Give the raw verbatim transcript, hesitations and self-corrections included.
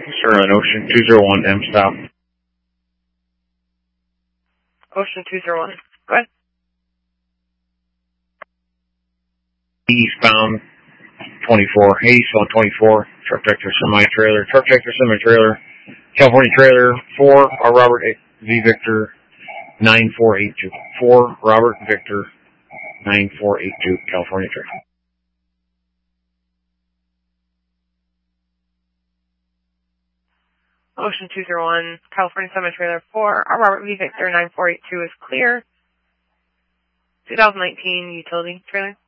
Sterling, Ocean two zero one, M stop. Ocean two zero one. Go ahead. Eastbound twenty-four, eastbound twenty-four, truck tractor semi-trailer, truck tractor semi-trailer, California trailer, four, R. Robert V. Victor, nine four eight two. four, Robert Victor, nine four eight two, California trailer. Ocean two zero one, California semi-trailer four, R. Robert V. Victor, nine four eight two is clear. twenty nineteen utility trailer.